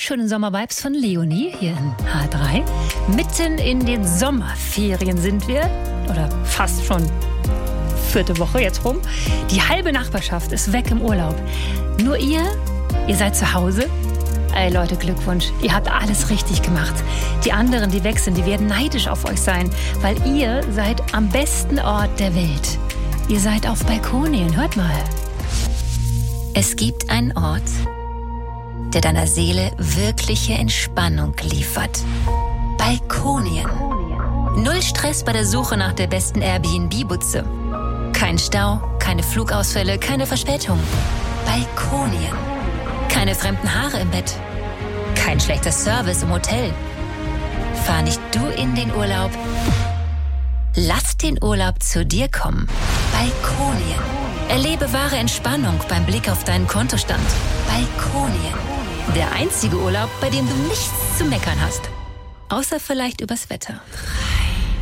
wunderschönen Sommervibes von Leonie hier in H3. Mitten in den Sommerferien sind wir, oder fast schon 4. Woche jetzt rum. Die halbe Nachbarschaft ist weg im Urlaub. Nur ihr seid zu Hause. Ey Leute, Glückwunsch, ihr habt alles richtig gemacht. Die anderen, die weg sind, die werden neidisch auf euch sein, weil ihr seid am besten Ort der Welt. Ihr seid auf Balkonien, hört mal. Es gibt einen Ort, der deiner Seele wirkliche Entspannung liefert. Balkonien. Null Stress bei der Suche nach der besten Airbnb-Butze. Kein Stau, keine Flugausfälle, keine Verspätung. Balkonien. Keine fremden Haare im Bett. Kein schlechter Service im Hotel. Fahr nicht du in den Urlaub. Lass den Urlaub zu dir kommen. Balkonien. Erlebe wahre Entspannung beim Blick auf deinen Kontostand. Balkonien. Der einzige Urlaub, bei dem du nichts zu meckern hast. Außer vielleicht übers Wetter.